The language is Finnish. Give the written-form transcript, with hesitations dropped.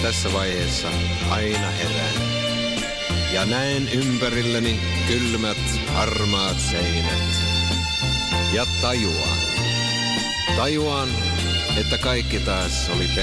Tässä vaiheessa aina herään. Ja näen ympärilläni kylmät, harmaat seinät. Ja tajuan, että kaikki taas oli